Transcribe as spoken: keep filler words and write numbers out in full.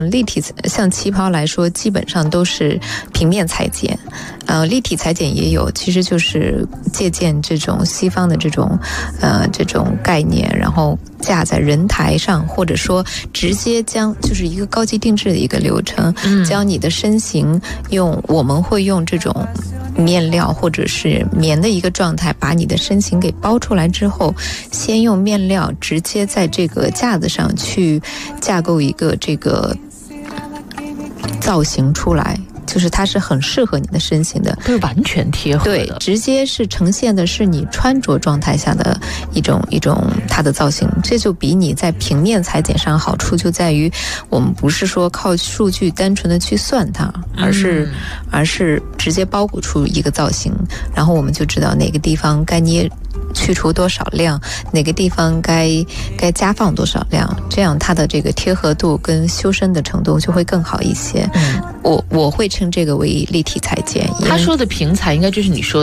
立体像旗袍来说，基本上都是平面裁剪，呃，立体裁剪也有，其实就是借鉴这种西方的这种呃这种概念，然后架在人台上，或者说直接将就是一个高级定制的一个流程，嗯、将你的身形用我们会用这种面料或者是棉的一个状态，把你的身形给包出来之后，先用面料直接在这个架子上去架构一个这个造型出来，就是它是很适合你的身形的， 对，完全贴合的， 对，直接是呈现的是你穿着状态下的一种一种它的造型。这就比你在平面裁剪上好处就在于，我们不是说靠数据单纯的去算它，而是、嗯、而是直接包裹出一个造型，然后我们就知道哪个地方该捏去除多少量，哪个地方该该加放多少量，这样它的这个贴合度跟修身的程度就会更好一些。嗯，我我会称这个为立体裁剪。 他说的平裁应该就是你说